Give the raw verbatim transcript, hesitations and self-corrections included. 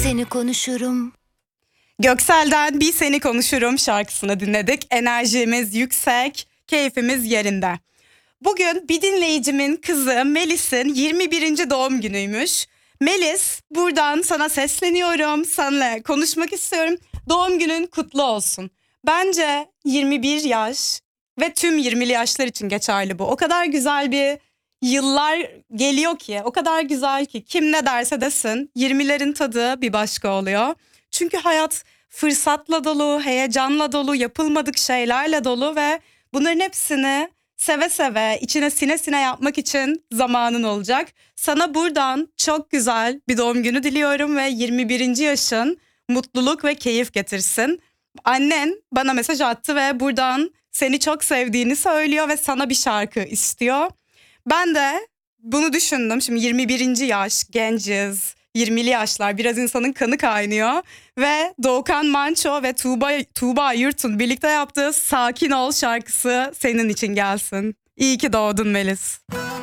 seni konuşurum. Göksel'den Bir Seni Konuşurum şarkısını dinledik. Enerjimiz yüksek, keyfimiz yerinde. Bugün bir dinleyicimin kızı Melis'in yirmi birinci doğum günüymüş. Melis, buradan sana sesleniyorum, seninle konuşmak istiyorum. Doğum günün kutlu olsun. Bence yirmi bir yaş ve tüm yirmili yaşlar için geçerli bu. O kadar güzel bir yıllar geliyor ki, o kadar güzel ki kim ne derse desin yirmilerin tadı bir başka oluyor. Çünkü hayat fırsatla dolu, heyecanla dolu, yapılmadık şeylerle dolu ve bunların hepsini seve seve, içine sine sine yapmak için zamanın olacak. Sana buradan çok güzel bir doğum günü diliyorum ve yirmi birinci yaşın mutluluk ve keyif getirsin. Annen bana mesaj attı ve buradan seni çok sevdiğini söylüyor ve sana bir şarkı istiyor. Ben de bunu düşündüm. Şimdi yirmi birinci yaş, genciz, yirmili yaşlar, biraz insanın kanı kaynıyor. Ve Doğukan Manço ve Tuğba, Tuğba Yurt'un birlikte yaptığı Sakin Ol şarkısı senin için gelsin. İyi ki doğdun Melis.